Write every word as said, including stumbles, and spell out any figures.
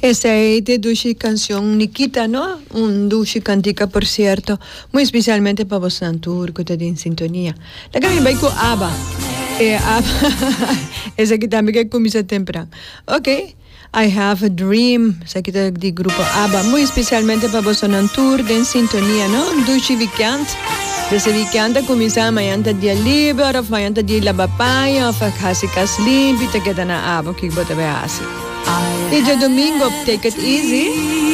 Esa es de Dushi canción Nikita, ¿no? Un Dushi cantica, por cierto, muy especialmente para vos, Santur, que te en sintonía. La que me va con ABBA. Eh, ABBA. Esa que también que comienza temprano. Ok. I Have a Dream. Esa que está del grupo ABBA. Muy especialmente para vos, Santur, de en sintonía, ¿no? Dushi weekend. Desse weekend comincia amanhã dia livre, of amanhã dia la papaya, of kasi kaslim, pita que na abo que bota be assim. E de domingo, take it easy.